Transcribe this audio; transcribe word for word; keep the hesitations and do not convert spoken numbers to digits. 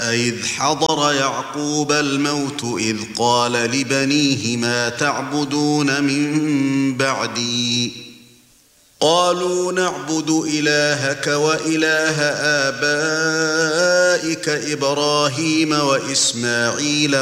إذ حضر يعقوب الموت إذ قال لبنيه ما تعبدون من بعدي قالوا نعبد إلهك وإله آبائك إبراهيم وإسماعيل